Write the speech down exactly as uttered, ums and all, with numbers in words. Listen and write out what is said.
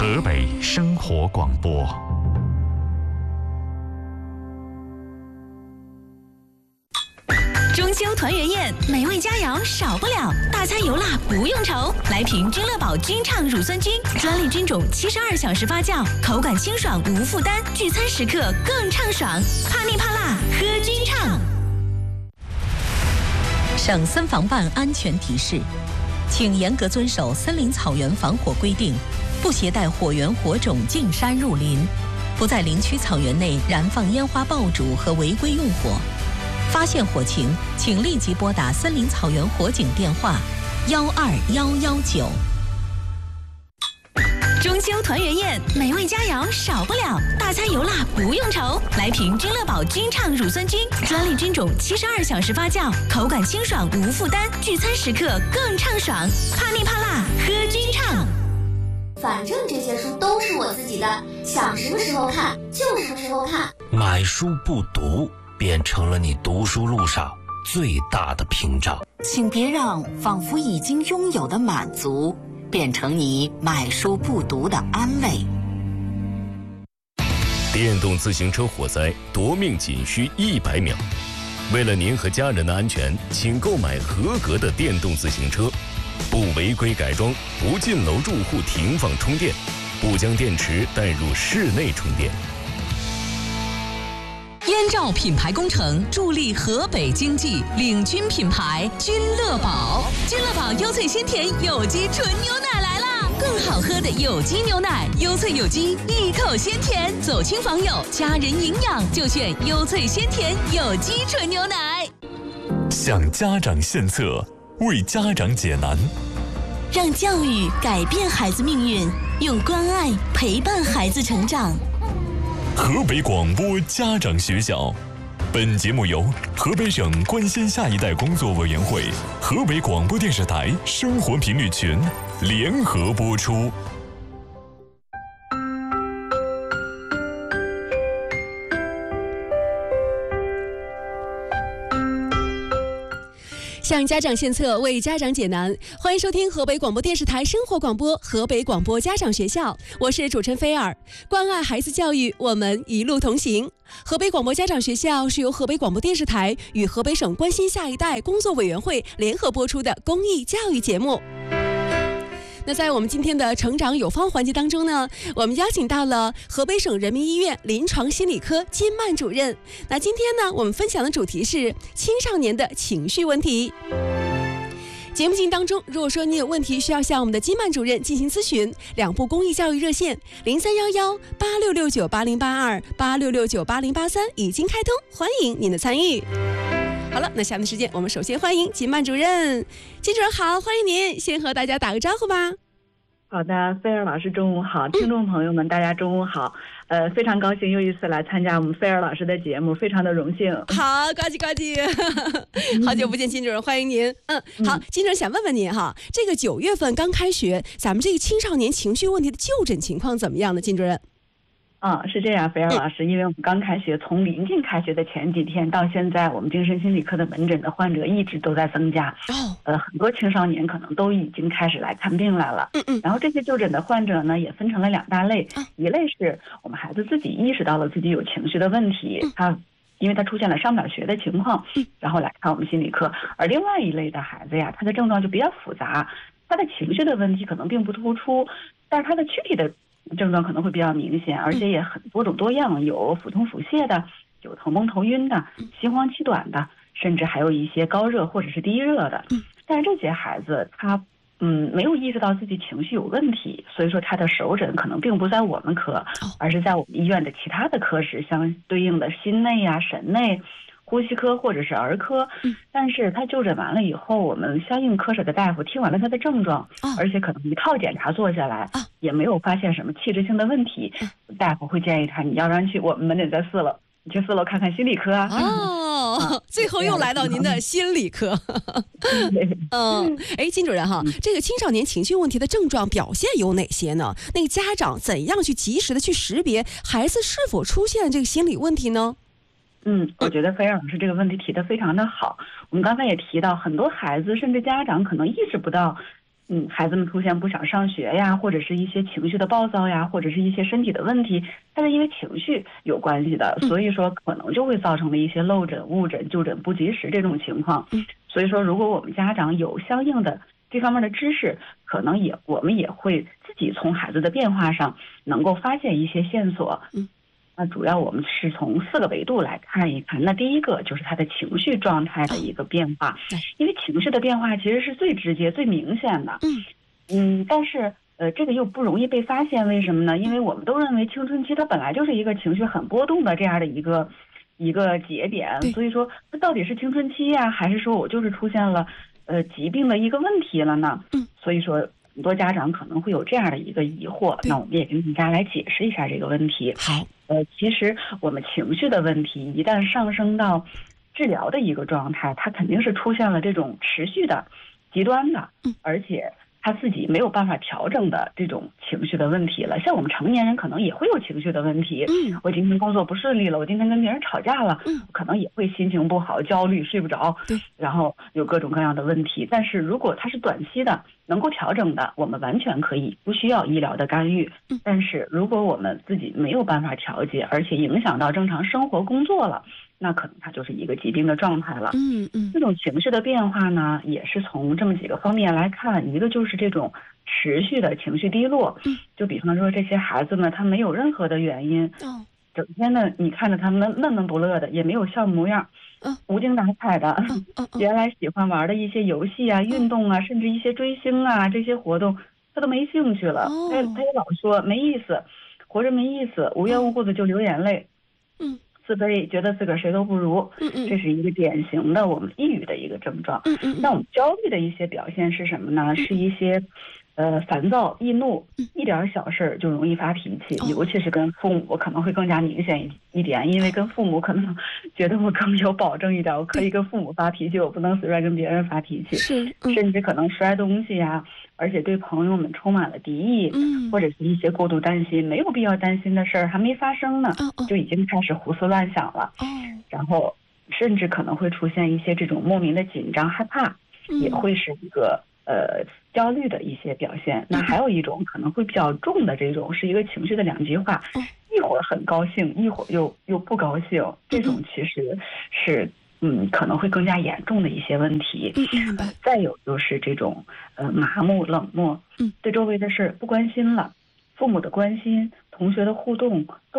河北生活广播。 中秋团圆宴，美味佳肴少不了，大餐油辣不用愁。来瓶君乐宝君畅乳酸菌，专利菌种，七十二小时发酵，口感清爽无负担，聚餐时刻更畅爽。怕腻怕辣，喝君畅。省森防办安全提示，请严格遵守森林草原防火规定，不携带火源火种进山入林，不在林区草原内燃放烟花爆竹和违规用火。发现火情，请立即拨打森林草原火警电话幺二幺幺九。中秋团圆宴，美味佳肴少不了，大餐油辣不用愁。来瓶君乐宝君畅乳酸菌，专利菌种，七十二小时发酵，口感清爽无负担，聚餐时刻更畅爽。怕腻怕辣，喝君畅。 反正这些书都是我自己的，想什么时候看就什么时候看。 买书不读，变成了你读书路上最大的屏障。 请别让仿佛已经拥有的满足变成你买书不读的安慰。 电动自行车火灾夺命仅需一百秒，为了您和家人的安全，请购买合格的电动自行车，不违规改装，不进楼住户停放充电，不将电池带入室内充电。 燕赵品牌工程助力河北经济，领军品牌君乐宝。君乐宝优萃鲜甜有机纯牛奶来啦！更好喝的有机牛奶，优萃有机，一口鲜甜。走亲访友，家人营养就选优萃鲜甜有机纯牛奶。 向家长献策，为家长解难， 让教育改变孩子命运，用关爱陪伴孩子成长。 河北广播家长学校，本节目由河北省关心下一代工作委员会、河北广播电视台生活频率群联合播出。 向家长献策，为家长解难。欢迎收听河北广播电视台生活广播河北广播家长学校，我是主持人菲尔。关爱孩子教育，我们一路同行。河北广播家长学校是由河北广播电视台与河北省关心下一代工作委员会联合播出的公益教育节目。那在我们今天的成长有方环节当中呢，我们邀请到了河北省人民医院临床心理科金曼主任。那今天呢，我们分享的主题是青少年的情绪问题。节目进行当中，如果说你有问题需要向我们的金曼主任进行咨询，两部公益教育热线零三幺幺八六六九八零八二八六六九八零八三已经开通，欢迎您的参与。好了，那下面时间我们首先欢迎金曼主任。金主任好，欢迎您，先和大家打个招呼吧。 好的，菲尔老师中午好，听众朋友们大家中午好。呃，非常高兴又一次来参加我们菲尔老师的节目，非常的荣幸。 好，呱唧呱唧，好久不见金主任，欢迎您。嗯，好，金主任想问问您哈，这个九月份刚开学，咱们这个青少年情绪问题的就诊情况怎么样呢？金主任？ 嗯，是这样，菲尔老师，因为我们刚开学，从临近开学的前几天到现在，我们精神心理科的门诊的患者一直都在增加。哦，呃，很多青少年可能都已经开始来看病来了。嗯嗯。然后这些就诊的患者呢，也分成了两大类，一类是我们孩子自己意识到了自己有情绪的问题，他因为他出现了上不了学的情况，然后来看我们心理科。而另外一类的孩子呀，他的症状就比较复杂，他的情绪的问题可能并不突出，但是他的躯体的症状可能会比较明显，而且也很多种多样，有腹痛腹泻的，有头蒙头晕的，心慌气短的，甚至还有一些高热或者是低热的。但是这些孩子他嗯没有意识到自己情绪有问题，所以说他的首诊可能并不在我们科，而是在我们医院的其他的科室，相对应的心内啊、神内、呼吸科或者是儿科。但是他就诊完了以后，我们相应科室的大夫听完了他的症状，而且可能一套检查做下来，也没有发现什么器质性的问题，大夫会建议他，你要不然去我们门诊在四楼，你去四楼看看心理科啊。 哦，啊、最后又来到您的心理科。嗯，哎，金主任哈，这个青少年情绪问题的症状表现有哪些呢？那个家长怎样去及时的去识别孩子是否出现这个心理问题呢？ 嗯，我觉得菲尔老师这个问题提得非常的好。我们刚才也提到，很多孩子甚至家长可能意识不到嗯，孩子们出现不想上学呀，或者是一些情绪的暴躁呀，或者是一些身体的问题，它是因为情绪有关系的，所以说可能就会造成了一些漏诊、误诊、就诊不及时这种情况。所以说，如果我们家长有相应的这方面的知识，可能也我们也会自己从孩子的变化上能够发现一些线索。 嗯。 那主要我们是从四个维度来看一看。那第一个就是他的情绪状态的一个变化，因为情绪的变化其实是最直接、最明显的。 嗯嗯，但是呃，这个又不容易被发现，为什么呢？因为我们都认为青春期它本来就是一个情绪很波动的这样的一个一个节点，所以说它到底是青春期呀，还是说我就是出现了呃疾病的一个问题了呢？ 嗯， 所以说很多家长可能会有这样的一个疑惑，那我们也跟大家来解释一下这个问题。 好。 呃，其实我们情绪的问题一旦上升到治疗的一个状态，它肯定是出现了这种持续的、极端的，而且他自己没有办法调整的这种情绪的问题了。像我们成年人可能也会有情绪的问题， 嗯， 我今天工作不顺利了，我今天跟别人吵架了，嗯，可能也会心情不好、焦虑、睡不着， 对， 然后有各种各样的问题。但是如果它是短期的，能够调整的，我们完全可以不需要医疗的干预。但是如果我们自己没有办法调节，而且影响到正常生活工作了，那可能它就是一个疾病的状态了。 嗯嗯， 这种情绪的变化呢，也是从这么几个方面来看，一个就是这种持续的情绪低落。 嗯， 就比方说这些孩子们，他没有任何的原因， 哦， 整天的你看着他们闷闷不乐的，也没有笑模样。 嗯， 无精打采的， 嗯嗯嗯、 原来喜欢玩的一些游戏啊、运动啊，甚至一些追星啊这些活动，他都没兴趣了。 哦、 他他也老说没意思，活着没意思，无缘无故的就流眼泪。 嗯， 自卑，觉得自个儿谁都不如。 嗯嗯， 这是一个典型的我们抑郁的一个症状。 嗯嗯， 那我们焦虑的一些表现是什么呢？嗯、是一些。呃，烦躁、易怒，一点小事儿就容易发脾气， 哦、 尤其是跟父母可能会更加明显一一点，因为跟父母可能觉得我更有保证一点，我可以跟父母发脾气，我不能随便跟别人发脾气， 是，嗯、 甚至可能摔东西呀、啊，而且对朋友们充满了敌意， 嗯， 或者是一些过度担心，没有必要担心的事儿还没发生呢， 哦哦、 就已经开始胡思乱想了， 哦， 然后甚至可能会出现一些这种莫名的紧张、害怕， 嗯、 也会是一个。呃，焦虑的一些表现。那还有一种可能会比较重的这种，是一个情绪的两极化，一会儿很高兴，一会儿又又不高兴。这种其实是嗯可能会更加严重的一些问题。 嗯嗯。 再有就是这种呃麻木冷漠， 嗯， 对周围的事不关心了，父母的关心、同学的互动都。